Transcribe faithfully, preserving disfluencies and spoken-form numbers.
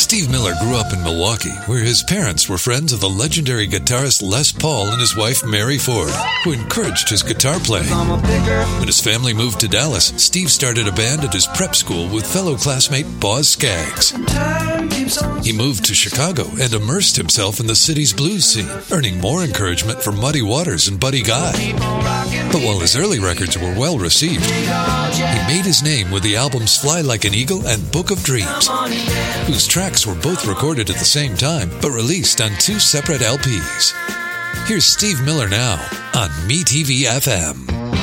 Steve Miller grew up in Milwaukee, where his parents were friends of the legendary guitarist Les Paul and his wife Mary Ford, who encouraged his guitar playing. When his family moved to Dallas, Steve started a band at his prep school with fellow classmate Boz Scaggs. He moved to Chicago and immersed himself in the city's blues scene, earning more encouragement from Muddy Waters and Buddy Guy. But while his early records were well received, he made his name with the albums Fly Like an Eagle and Book of Dreams, whose tracks were both recorded at the same time but released on two separate L Ps. Here's Steve Miller now on MeTV F M.